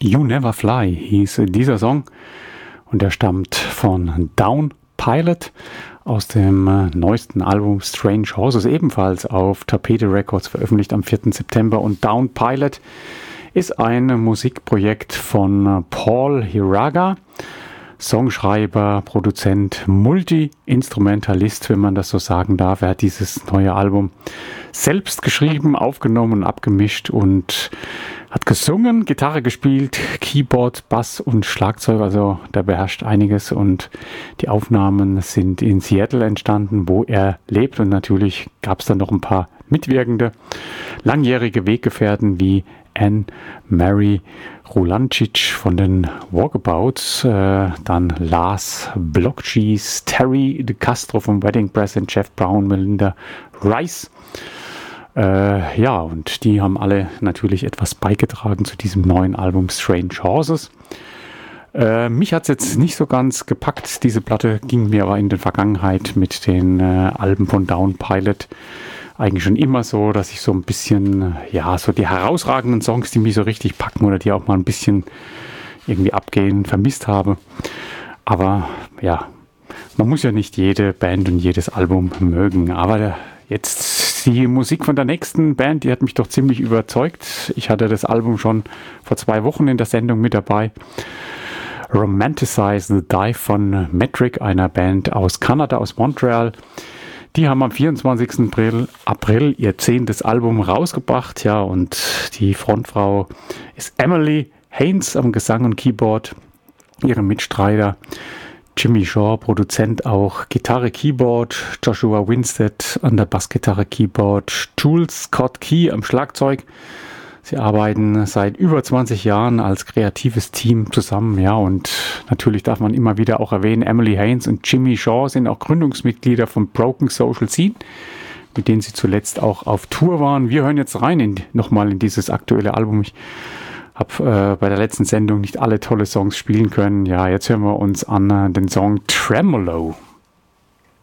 You Never Fly hieß dieser Song und der stammt von Down Pilot aus dem neuesten Album Strange Horses, ebenfalls auf Tapete Records veröffentlicht am 4. September. Und Down Pilot ist ein Musikprojekt von Paul Hiraga, Songschreiber, Produzent, Multi-Instrumentalist, wenn man das so sagen darf. Er hat dieses neue Album selbst geschrieben, aufgenommen und abgemischt und hat gesungen, Gitarre gespielt, Keyboard, Bass und Schlagzeug. Also der beherrscht einiges und die Aufnahmen sind in Seattle entstanden, wo er lebt. Und natürlich gab es dann noch ein paar mitwirkende, langjährige Weggefährten wie Anne-Marie Rulancic von den Walkabouts, dann Lars Blockcheese, Terry de Castro vom Wedding Present, Jeff Brown, Melinda Rice. Ja, und die haben alle natürlich etwas beigetragen zu diesem neuen Album Strange Horses. Mich hat es jetzt nicht so ganz gepackt. Diese Platte ging mir aber in der Vergangenheit mit den Alben von Down Pilot eigentlich schon immer so, dass ich so ein bisschen, ja, so die herausragenden Songs, die mich so richtig packen oder die auch mal ein bisschen irgendwie abgehen, vermisst habe. Aber ja, man muss ja nicht jede Band und jedes Album mögen. Aber jetzt die Musik von der nächsten Band, die hat mich doch ziemlich überzeugt. Ich hatte das Album schon vor 2 Wochen in der Sendung mit dabei. Romanticize the Dive von Metric, einer Band aus Kanada, aus Montreal. Die haben am 24. April ihr 10. Album rausgebracht. Ja, und die Frontfrau ist Emily Haynes am Gesang und Keyboard. Ihre Mitstreiter Jimmy Shaw, Produzent auch, Gitarre, Keyboard, Joshua Winstead an der Bassgitarre, Keyboard, Jules Scott Key am Schlagzeug. Sie arbeiten seit über 20 Jahren als kreatives Team zusammen, ja, und natürlich darf man immer wieder auch erwähnen, Emily Haynes und Jimmy Shaw sind auch Gründungsmitglieder von Broken Social Scene, mit denen sie zuletzt auch auf Tour waren. Wir hören jetzt rein nochmal in dieses aktuelle Album. Ich habe bei der letzten Sendung nicht alle tolle Songs spielen können. Ja, jetzt hören wir uns an den Song Tremolo.